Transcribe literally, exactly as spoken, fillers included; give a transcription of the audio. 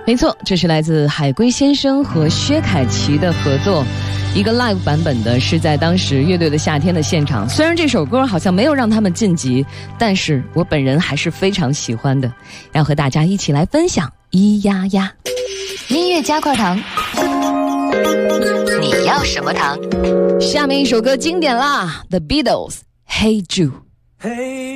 没错，这是来自海龟先生和薛凯琪的合作，一个 live 版本的，是在当时乐队的夏天的现场。虽然这首歌好像没有让他们晋级，但是我本人还是非常喜欢的，要和大家一起来分享。咿呀呀， 音乐加块糖，你要什么糖？ 下面一首歌经典啦， The Beatles， Hey Jude。